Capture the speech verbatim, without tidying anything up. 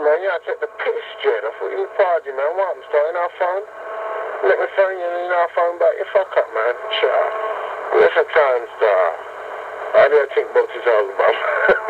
man, you had to take the piss, Jed. I thought you was partying, man. What happened? Starting our phone? Let me phone you and our phone back. You fuck up, man. Ciao. Where's the time, star? I didn't think about this album.